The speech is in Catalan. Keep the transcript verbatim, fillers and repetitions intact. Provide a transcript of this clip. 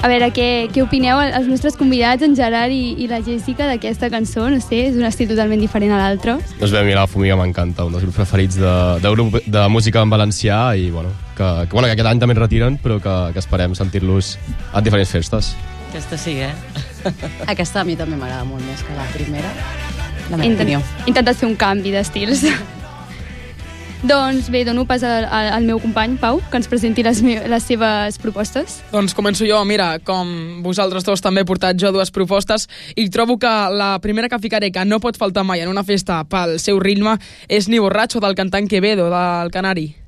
A veure, què, què opineu els nostres convidats, en Gerard i, i la Jessica, d'aquesta cançó? No sé, és un estil totalment diferent a l'altre. Doncs bé, a mi la Fumiga m'encanta, un dels grups preferits de, de, grup, de música en valencià i bueno, que, que, bueno, que aquest any també es retiren, però que, que esperem sentir-los a diferents festes. Aquesta sí, eh? Aquesta a mi també m'agrada molt més que la primera. La meva Intent, opinió. intentat fer un canvi d'estils. Doncs bé, dono pas al, al meu company, Pau, que ens presenti les, me les seves propostes. Doncs començo jo. Mira, com vosaltres dos també he portat jo dues propostes i trobo que la primera que ficaré, que no pot faltar mai en una festa pel seu ritme, és Ni borratxo, del cantant Quevedo, del Canari.